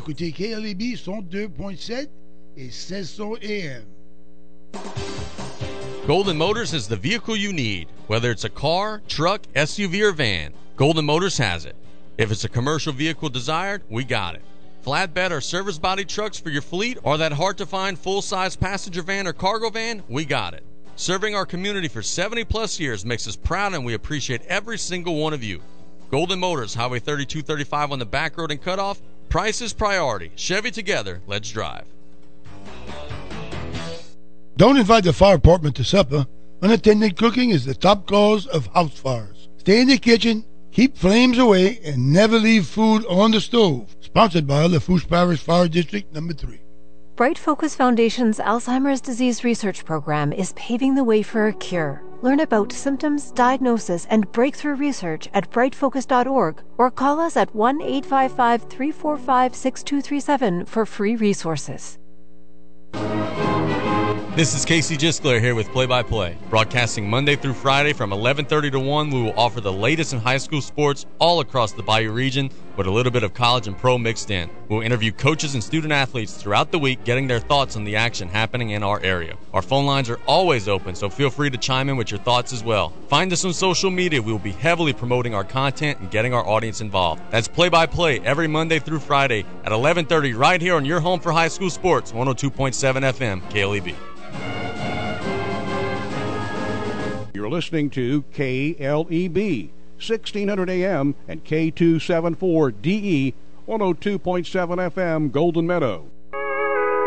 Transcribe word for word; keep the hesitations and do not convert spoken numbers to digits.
écoutez K L E B cent deux point sept et seize cents A M. Golden Motors has the vehicle you need. Whether it's a car, truck, S U V, or van, Golden Motors has it. If it's a commercial vehicle desired, we got it. Flatbed or service body trucks for your fleet, or that hard-to-find full-size passenger van or cargo van, we got it. Serving our community for seventy plus years makes us proud, and we appreciate every single one of you. Golden Motors, Highway thirty-two thirty-five on the back road and cutoff. Price is priority. Chevy together. Let's drive. Don't invite the fire department to supper. Unattended cooking is the top cause of house fires. Stay in the kitchen, keep flames away, and never leave food on the stove. Sponsored by Lafourche Parish Fire District Number three. Bright Focus Foundation's Alzheimer's Disease Research Program is paving the way for a cure. Learn about symptoms, diagnosis, and breakthrough research at bright focus dot org or call us at one eight five five, three four five, six two three seven for free resources. This is Casey Giskler here with Play by Play. Broadcasting Monday through Friday from eleven thirty to one, we will offer the latest in high school sports all across the Bayou region with a little bit of college and pro mixed in. We'll interview coaches and student athletes throughout the week, getting their thoughts on the action happening in our area. Our phone lines are always open, so feel free to chime in with your thoughts as well. Find us on social media. We will be heavily promoting our content and getting our audience involved. That's Play by Play every Monday through Friday at eleven thirty right here on your home for high school sports, one oh two point seven F M, K L E B. You're listening to K L E B, sixteen hundred A M and K two seventy-four D E, one oh two point seven F M, Golden Meadow.